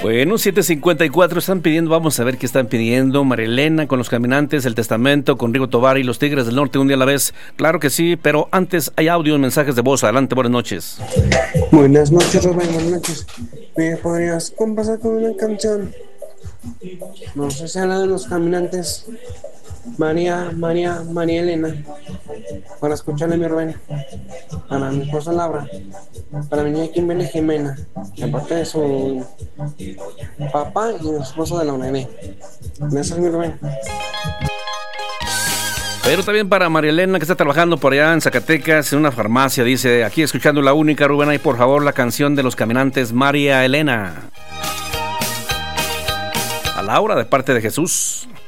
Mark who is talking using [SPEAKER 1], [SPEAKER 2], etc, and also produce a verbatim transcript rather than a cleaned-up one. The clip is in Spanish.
[SPEAKER 1] Bueno, siete cincuenta y cuatro están pidiendo, vamos a ver qué están pidiendo. María Elena con Los Caminantes, El Testamento con Rigo Tobar y Los Tigres del Norte, Un Día a la Vez. Claro que sí, pero antes hay audio, mensajes de voz. Adelante, buenas noches.
[SPEAKER 2] Buenas noches, Rubén, buenas noches. ¿Me podrías compasar con una canción? No sé si habla de Los Caminantes. María, María, María Elena. Para escucharle, mi Rubén. Para mi esposa Laura. Para mi niña Kimberly Jimena. De parte de su papá y de su esposo de la UNED. Gracias, mi Rubén.
[SPEAKER 1] Pero también para María Elena, que está trabajando por allá en Zacatecas, en una farmacia, dice, aquí escuchando La Única, Rubén, ahí por favor la canción de Los Caminantes, María Elena. A Laura, de parte de Jesús.